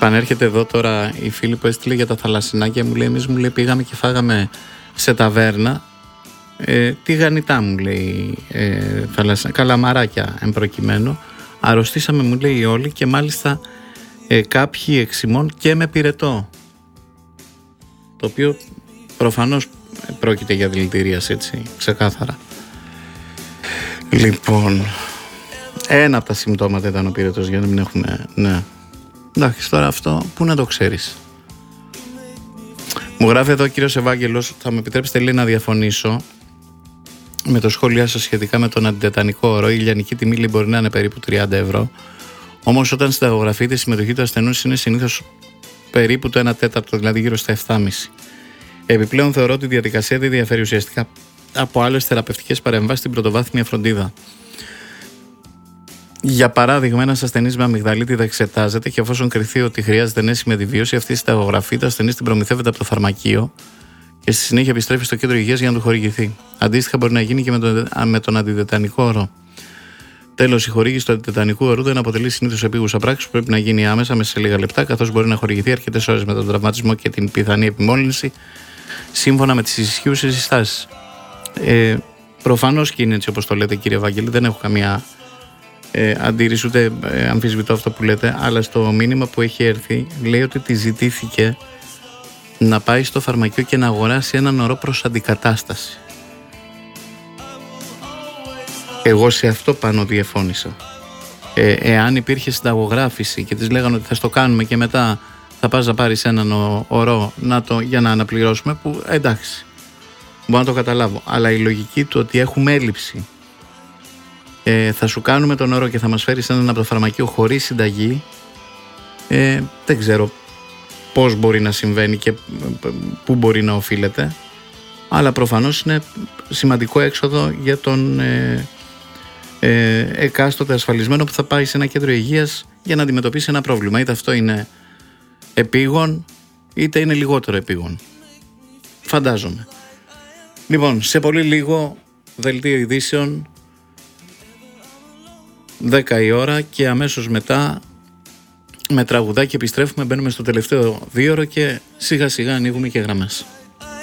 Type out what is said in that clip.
Επανέρχεται εδώ τώρα η φίλη που έστειλε για τα θαλασσινάκια. Μου λέει, εμείς μου λέει, πήγαμε και φάγαμε σε ταβέρνα τηγανιτά, μου λέει, καλαμαράκια εμπροκειμένου. Αρρωστήσαμε, μου λέει, όλοι, και μάλιστα κάποιοι εξημών και με πυρετό. Το οποίο προφανώς πρόκειται για δηλητηρίαση, έτσι, ξεκάθαρα. Λοιπόν, ένα από τα συμπτώματα ήταν ο πυρετός, για να μην έχουμε, ναι. Εντάξει, τώρα αυτό πού να το ξέρεις. Μου γράφει εδώ ο κύριος Ευάγγελος, θα με επιτρέψετε λίγο να διαφωνήσω με το σχόλιο σας σχετικά με τον αντιτετανικό όρο. Η ηλιανική τιμή λέει, μπορεί να είναι περίπου 30 ευρώ. Όμως όταν συνταγογραφείται η συμμετοχή του ασθενούς είναι συνήθως περίπου το 1/4, δηλαδή γύρω στα 7,5. Επιπλέον θεωρώ ότι η διαδικασία δεν διαφέρει ουσιαστικά από άλλες θεραπευτικές παρεμβάσεις στην πρωτοβάθμια φροντίδα. Για παράδειγμα, ένας ασθενής με αμυγδαλίτιδα εξετάζεται και εφόσον κριθεί ότι χρειάζεται ενέσιμη αντιβίωση, αυτή η συνταγογραφείται, ο ασθενής την προμηθεύεται από το φαρμακείο και στη συνέχεια επιστρέφει στο κέντρο υγείας για να του χορηγηθεί. Αντίστοιχα, μπορεί να γίνει και με τον αντιτετανικό όρο. Τέλος, η χορήγηση του αντιτετανικού ορού δεν αποτελεί συνήθως επίγουσα πράξη που πρέπει να γίνει άμεσα μέσα σε λίγα λεπτά, καθώς μπορεί να χορηγηθεί αρκετές ώρες μετά τον τραυματισμό και την πιθανή επιμόλυνση, σύμφωνα με τις ισχύουσες συστάσεις. Προφανώς και είναι έτσι όπως το λέτε, κύριε Βαγγέλη, δεν έχω καμία αντίρρηση, ούτε αμφισβητώ αυτό που λέτε, αλλά στο μήνυμα που έχει έρθει λέει ότι τη ζητήθηκε να πάει στο φαρμακείο και να αγοράσει έναν ορό προς αντικατάσταση. Εγώ σε αυτό πάνω διαφώνησα. Εάν υπήρχε συνταγογράφηση και της λέγανε ότι θα στο κάνουμε και μετά θα πας να πάρεις έναν ορό για να αναπληρώσουμε, που εντάξει, μπορώ να το καταλάβω, αλλά η λογική του ότι έχουμε έλλειψη, θα σου κάνουμε τον όρο και θα μας φέρεις έναν από το φαρμακείο χωρίς συνταγή, δεν ξέρω πώς μπορεί να συμβαίνει και πού μπορεί να οφείλεται, αλλά προφανώς είναι σημαντικό έξοδο για τον εκάστοτε ασφαλισμένο που θα πάει σε ένα κέντρο υγείας για να αντιμετωπίσει ένα πρόβλημα. Είτε αυτό είναι επίγον, είτε είναι λιγότερο επίγον. Φαντάζομαι. Λοιπόν, σε πολύ λίγο δελτίο ειδήσεων, 10 η ώρα, και αμέσως μετά με τραγουδάκι επιστρέφουμε, μπαίνουμε στο τελευταίο 2ωρο και σιγά σιγά ανοίγουμε και γραμμές.